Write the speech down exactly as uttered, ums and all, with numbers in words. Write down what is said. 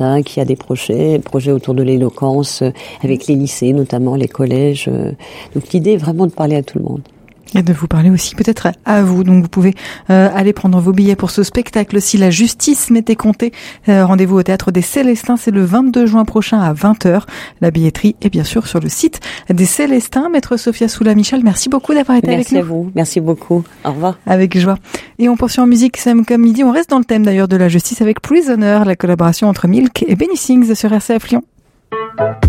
qui a des projets, projets autour de l'éloquence, avec les lycées, notamment les collèges. Donc l'idée est vraiment de parler à tout le monde. Et de vous parler aussi peut-être à vous. Donc vous pouvez euh, aller prendre vos billets pour ce spectacle si la justice m'était comptée. Euh, rendez-vous au Théâtre des Célestins, c'est le vingt-deux juin prochain à vingt heures. La billetterie est bien sûr sur le site des Célestins. Maître Sophia Soula-Michel, merci beaucoup d'avoir été merci avec nous. Merci à vous, merci beaucoup. Au revoir. Avec joie. Et on poursuit en musique, comme midi, on reste dans le thème d'ailleurs de la justice avec Prisoner, la collaboration entre Milk et Benny Sings sur R C F Lyon.